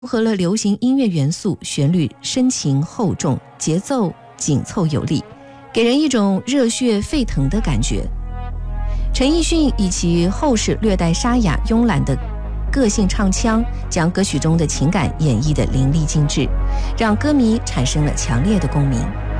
融合了流行音乐元素，旋律深情厚重，节奏紧凑有力，给人一种热血沸腾的感觉。陈奕迅以其后世略带沙哑慵懒的个性唱腔，将歌曲中的情感演绎得淋漓尽致，让歌迷产生了强烈的共鸣。